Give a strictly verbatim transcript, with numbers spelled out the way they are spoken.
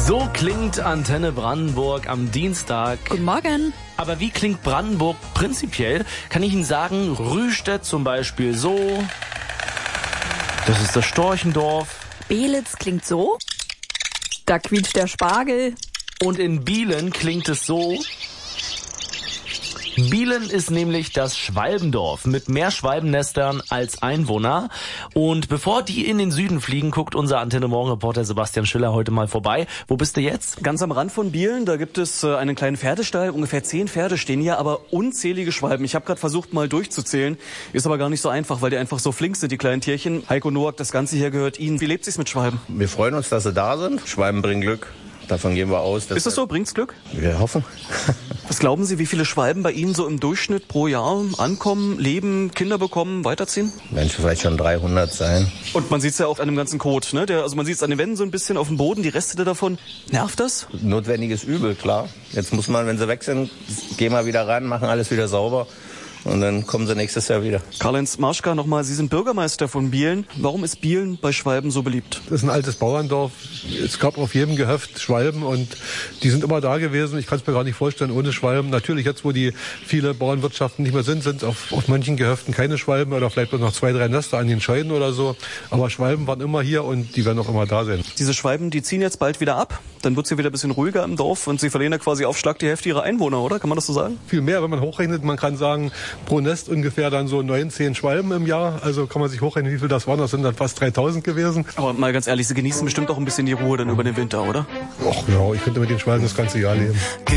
So klingt Antenne Brandenburg am Dienstag. Guten Morgen. Aber wie klingt Brandenburg prinzipiell? Kann ich Ihnen sagen, Rüstedt zum Beispiel so. Das ist das Storchendorf. Beelitz klingt so. Da quietscht der Spargel. Und in Bielen klingt es so. Bielen ist nämlich das Schwalbendorf mit mehr Schwalbennestern als Einwohner. Und bevor die in den Süden fliegen, guckt unser Antenne Morgen-Reporter Sebastian Schiller heute mal vorbei. Wo bist du jetzt? Ganz am Rand von Bielen, da gibt es äh, einen kleinen Pferdestall. Ungefähr zehn Pferde stehen hier, aber unzählige Schwalben. Ich habe gerade versucht, mal durchzuzählen. Ist aber gar nicht so einfach, weil die einfach so flink sind, die kleinen Tierchen. Heiko Noack, das Ganze hier gehört Ihnen. Wie lebt sich's mit Schwalben? Wir freuen uns, dass sie da sind. Schwalben bringen Glück. Davon gehen wir aus. Ist das so? Bringt's Glück? Wir hoffen. Was glauben Sie, wie viele Schwalben bei Ihnen so im Durchschnitt pro Jahr ankommen, leben, Kinder bekommen, weiterziehen? Werden vielleicht schon dreihundert sein. Und man sieht's ja auch an dem ganzen Kot, ne? Der, also man sieht's an den Wänden so ein bisschen auf dem Boden, die Reste davon. Nervt das? Notwendiges Übel, klar. Jetzt muss man, wenn sie weg sind, gehen wir wieder ran, machen alles wieder sauber. Und dann kommen sie nächstes Jahr wieder. Karl-Heinz Marschka, nochmal, Sie sind Bürgermeister von Bielen. Warum ist Bielen bei Schwalben so beliebt? Das ist ein altes Bauerndorf. Es gab auf jedem Gehöft Schwalben und die sind immer da gewesen. Ich kann es mir gar nicht vorstellen ohne Schwalben. Natürlich jetzt, wo die viele Bauernwirtschaften nicht mehr sind, sind auf, auf manchen Gehöften keine Schwalben oder vielleicht bloß noch zwei, drei Nester an den Scheiden oder so. Aber Schwalben waren immer hier und die werden auch immer da sein. Diese Schwalben, die ziehen jetzt bald wieder ab. Dann wird's hier wieder ein bisschen ruhiger im Dorf und Sie verlieren ja quasi auf Schlag die Hälfte Ihrer Einwohner, oder? Kann man das so sagen? Viel mehr, wenn man hochrechnet. Man kann sagen, pro Nest ungefähr dann so neun, zehn Schwalben im Jahr. Also kann man sich hochrechnen, wie viel das waren. Das sind dann fast dreitausend gewesen. Aber mal ganz ehrlich, Sie genießen bestimmt auch ein bisschen die Ruhe dann über den Winter, oder? Ach ja, ich könnte mit den Schwalben das ganze Jahr leben.